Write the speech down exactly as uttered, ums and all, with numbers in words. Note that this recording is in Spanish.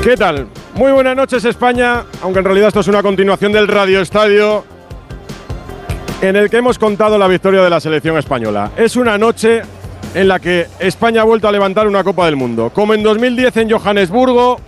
¿Qué tal? Muy buenas noches, España, aunque en realidad esto es una continuación del Radio Estadio en el que hemos contado la victoria de la selección española. Es una noche en la que España ha vuelto a levantar una Copa del Mundo, como en dos mil diez en Johannesburgo,